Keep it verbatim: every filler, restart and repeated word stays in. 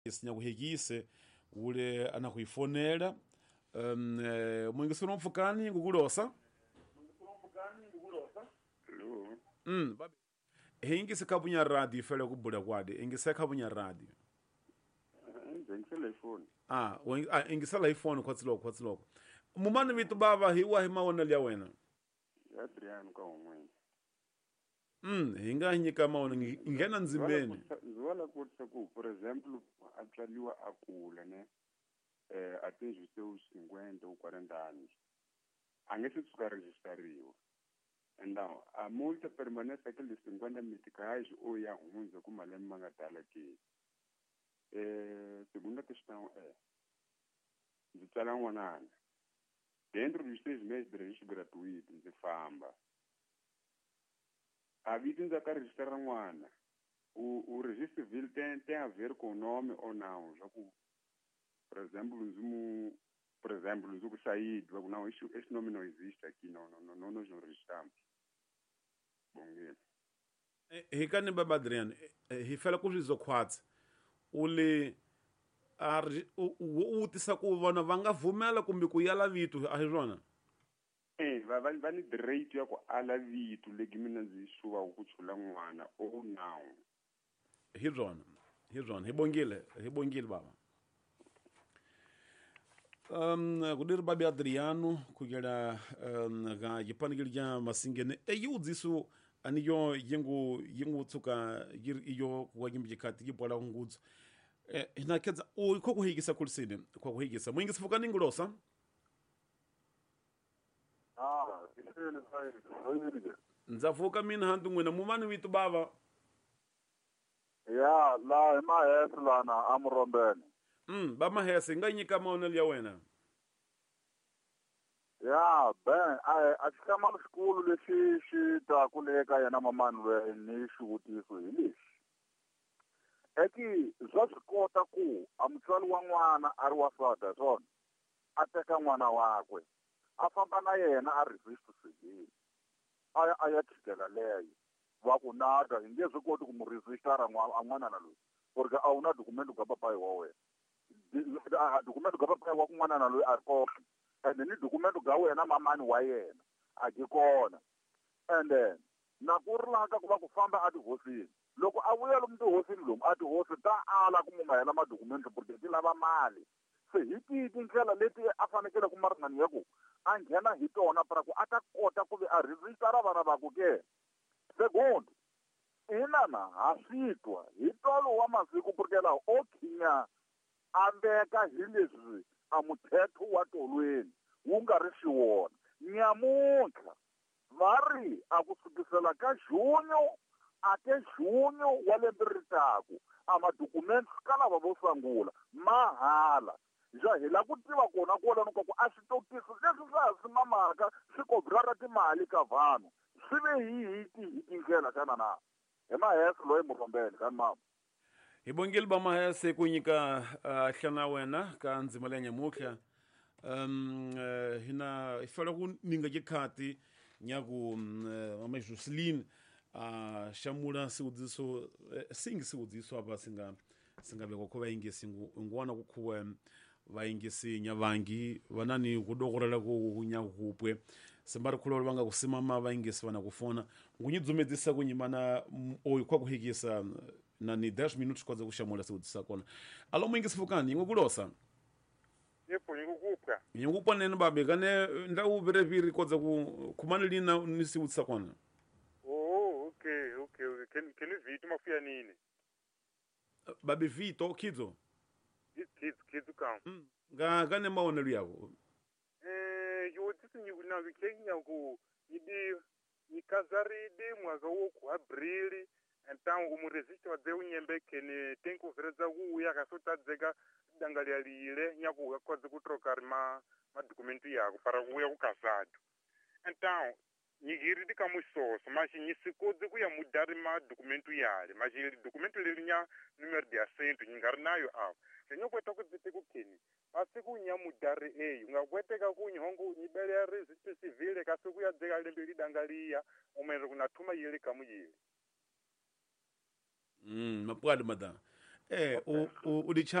sinyakuhekise ule anakuifonera um, eh, mwingisiro mfukani ngukulosa Hello. mm babe hingise kabunya radio fele kubula kwade ingise kabunya radio Nze ngisela ifoni. ah wen- ah, ingisela iphone kwatsiloko kwatsiloko mumani vitu baba hiwa himaona lya wena Adrian ka umwe. mm hinga hinyika maona ngi- ingena nzimeni Zwala kutsa ku for example atlaliwa akula ne eh atinju seu cinquenta ou quarenta anos. Angesi tsuka registrariwa. And now a multa permanece aquele cinquenta meticais ou ya hunza kuma lema mangatala ke. Eh segunda questão é de tsala n'wanana. Dentro dos seis meses de registro gratuito de famba. A vida ainda está registrada n'wana. O, o registro civil tem, tem a ver com o nome ou não. Já que, por exemplo, um, por exemplo, o Saído, não, esse, esse nome não existe aqui, não, não, não, não nós não registramos. Bom dia. hikani baba Adrian hifela kuzvizo kwatsi ule ari u utisa ku vona va nga vumela kumbe ku yala vitu a hi swona Eh, va va va ni direito ya ku ala vitu leki mina ndzi xuva ku chula n'wana ou não. hi swona hi swona hi bongile hi bongile baba um kudiri babi Adriano kugera um ga yipanikili ja masingene e yudziso ani yo yengu yengu tsuka yir iyo kwa yimbi kati yipola ngudzu eh ina kedza o ko kuhigisa kulisine kwa kuhigisa mwingi sifukani ngulosa Ah, isele sai, oyirige. nzavuka mina handu ngwena mumani witu baba Ya, la ema esla na amrombeni. mm bama hese nganyika maona lya wena Ya, ben, ai achikama skulu lexi xi ta kuleka yena mamani loyi ni xivutiso hi lexi. Eki swa swi kota ku amutswali wa n'wana a ri wasati hi swona a teka n'wana wakwe a famba na yena a register civil a ya a ya thikela leyo va ku nada hi nge swi koti ku mu register a n'wanana loyi porque a wu na dokumenti ka papayi wa wena dokumenti ka papayi wa ku n'wanana loyi a ri kona ende ni dokumenti ga wena mamani wa yena a ki kona ende na ku ri laka ku va ku famba a tihosini loko a vuya lomu tihosini lomu a tihosi ta ala ku mumayela madokumenti porque ti lava mali se hi tihi tindlela leti a fanekele ku maringani ya ku a nghena hi tona para ku a ta kota ku ve a rejistara vana va ku ke segundo ina na ha swi twa hi tolo wa masiku porque laha o khinya a veka hi leswi a muthetho wa tolweni wu nga ri xiwona nyamuntlha va ri a ku sukisela ka junyo a ke junyo wa lembe ri taku a madokumenti ka lava vo sangula mahala ja hi la ku tiva kona kwalano ka ku a switokisi leswi swa ha swi mamaka swi kobrara timali ka vanhu swi ve hi hi ti hi tindlela xana na hi mahese loyi murhombeni kani mama hi bongile bama hese ku nyika uh, hlana wena ka ndzima leya nyamutlha um uh, hina ifela ku ninga jikhati nyaku um, uh, mama Jocelyn a shamula siudziso uh, singi siudziso aba singa singa beko ko bayingisi ngwana ku khuwe bayingisi nyavangi vanani kudogorela ku nyakupwe simbari khulolo vanga kusimama bayingisi vana kufona ngunyidzumedzisa kunyimana oyi kwa kuhikisa na ni dez minutos kwaza kushamula siudzisa kona alo mwingisi fukani ngukulosa yepo ngikupha ngikupa nene babe kane ndawu vire viri kwaza ku kumanilina nisiudzisa kona oh okay okay okay can can you vita mafuya nini babe vito kidzo kids kids kam mm. nga kane maonelo yako eh yo tsi ni kuna vikenya ku idi ni kazaridi mwaka wo ku abril entango mu register wa de unyembe kene tenko vereza ku ya ka sota dzeka dangalia lile nyaku ka ku troka ma ma dokumenti yako para ku ya ku kazado entango nyigiri di kamusoso mashi nyisikodze ku ya mudari ma dokumenti yale mashi dokumenti lelinya numero de assento nyingari nayo awo senyo kweta ku dzite ku keni basi ku nya mudari eyo ngakweteka ku nyongo nyibele ya register civil ka su ku ya dzeka lembe lidangalia umere kuna thuma yele kamuyele mm mapwali madam eh o o o di